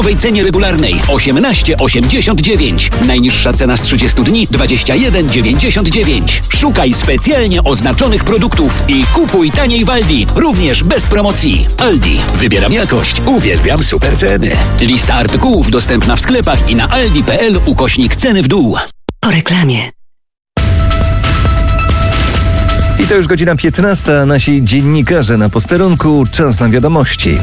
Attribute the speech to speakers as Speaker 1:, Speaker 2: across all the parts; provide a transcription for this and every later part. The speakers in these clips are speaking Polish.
Speaker 1: W cenie regularnej 18,89. Najniższa cena z 30 dni 21,99. Szukaj specjalnie oznaczonych produktów i kupuj taniej w Aldi, również bez promocji. Aldi. Wybieram jakość. Uwielbiam super ceny. Lista artykułów dostępna w sklepach i na aldi.pl/ceny w dół.
Speaker 2: Po reklamie.
Speaker 3: I to już godzina 15. Nasi dziennikarze na posterunku. Czas na wiadomości.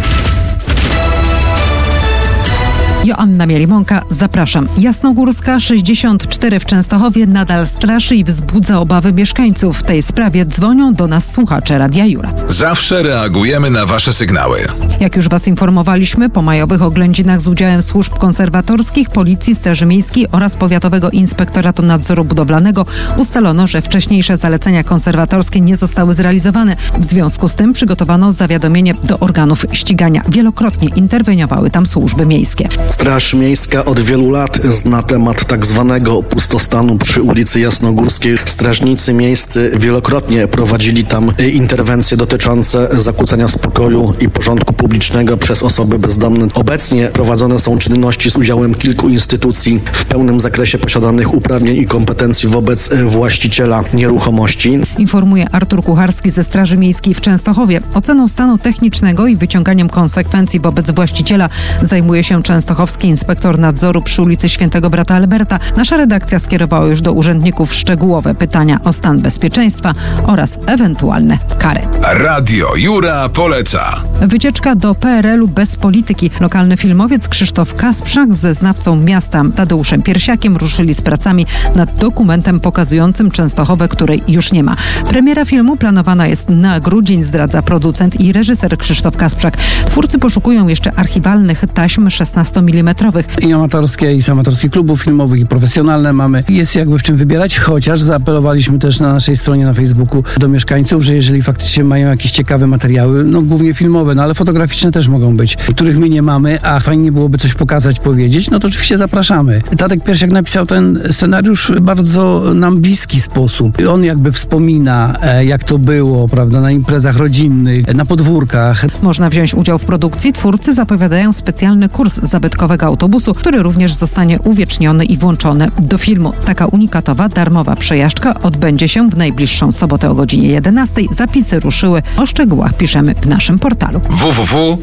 Speaker 4: Joanna Mielimonka, zapraszam. Jasnogórska 64 w Częstochowie nadal straszy i wzbudza obawy mieszkańców. W tej sprawie dzwonią do nas słuchacze Radia Jura.
Speaker 5: Zawsze reagujemy na wasze sygnały.
Speaker 4: Jak już was informowaliśmy, po majowych oględzinach z udziałem służb konserwatorskich, Policji, Straży Miejskiej oraz Powiatowego Inspektoratu Nadzoru Budowlanego ustalono, że wcześniejsze zalecenia konserwatorskie nie zostały zrealizowane. W związku z tym przygotowano zawiadomienie do organów ścigania. Wielokrotnie interweniowały tam służby miejskie.
Speaker 6: Straż Miejska od wielu lat zna temat tak zwanego pustostanu przy ulicy Jasnogórskiej. Strażnicy miejscy wielokrotnie prowadzili tam interwencje dotyczące zakłócania spokoju i porządku publicznego przez osoby bezdomne. Obecnie prowadzone są czynności z udziałem kilku instytucji w pełnym zakresie posiadanych uprawnień i kompetencji wobec właściciela nieruchomości.
Speaker 4: Informuje Artur Kucharski ze Straży Miejskiej w Częstochowie. Oceną stanu technicznego i wyciąganiem konsekwencji wobec właściciela zajmuje się częstochowski inspektor nadzoru przy ulicy Świętego Brata Alberta. Nasza redakcja skierowała już do urzędników szczegółowe pytania o stan bezpieczeństwa oraz ewentualne kary.
Speaker 5: Radio Jura poleca.
Speaker 4: Wycieczka do PRL-u bez polityki. Lokalny filmowiec Krzysztof Kasprzak ze znawcą miasta Tadeuszem Piersiakiem ruszyli z pracami nad dokumentem pokazującym Częstochowę, której już nie ma. Premiera filmu planowana jest na grudzień, zdradza producent i reżyser Krzysztof Kasprzak. Twórcy poszukują jeszcze archiwalnych taśm 16-mm.
Speaker 7: I amatorskie, i z amatorskich klubów filmowych, i profesjonalne mamy. Jest jakby w czym wybierać, chociaż zaapelowaliśmy też na naszej stronie na Facebooku do mieszkańców, że jeżeli faktycznie mają jakieś ciekawe materiały, no głównie filmowe, no ale fotograficzne też mogą być, których my nie mamy, a fajnie byłoby coś pokazać, powiedzieć, no to oczywiście zapraszamy. Tadek Piersiak napisał ten scenariusz w bardzo nam bliski sposób. On jakby wspomina, jak to było, prawda, na imprezach rodzinnych, na podwórkach.
Speaker 4: Można wziąć udział w produkcji. Twórcy zapowiadają specjalny kurs zabytkowego autobusu, który również zostanie uwieczniony i włączony do filmu. Taka unikatowa, darmowa przejażdżka odbędzie się w najbliższą sobotę o godzinie 11. Zapisy ruszyły. O szczegółach piszemy w naszym portalu.